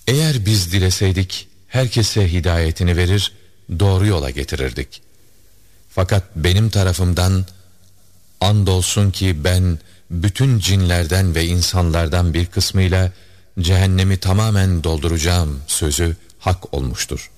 Eğer biz dileseydik herkese hidayetini verir, doğru yola getirirdik. Fakat benim tarafımdan andolsun ki ben bütün cinlerden ve insanlardan bir kısmıyla cehennemi tamamen dolduracağım sözü hak olmuştur.